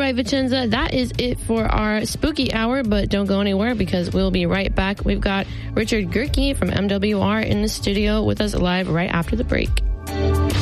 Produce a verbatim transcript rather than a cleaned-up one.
right, Vincenza, that is it for our spooky hour, but don't go anywhere because we'll be right back. We've got Richard Gerke from M W R in the studio with us live right after the break.